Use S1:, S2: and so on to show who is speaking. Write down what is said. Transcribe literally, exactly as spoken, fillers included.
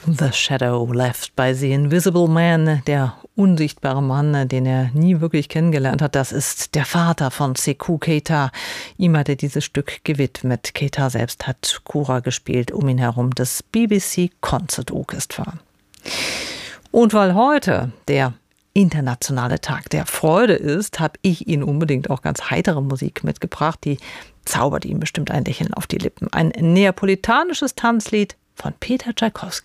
S1: The Shadow Left by the Invisible Man, der unsichtbare Mann, den er nie wirklich kennengelernt hat, das ist der Vater von Sekou Keita. Ihm hat er dieses Stück gewidmet. Keita selbst hat Kora gespielt, um ihn herum das B B C Concert Orchestra. Und weil heute der internationale Tag der Freude ist, habe ich Ihnen unbedingt auch ganz heitere Musik mitgebracht. Die zaubert Ihnen bestimmt ein Lächeln auf die Lippen. Ein neapolitanisches Tanzlied von Peter Tschaikowski.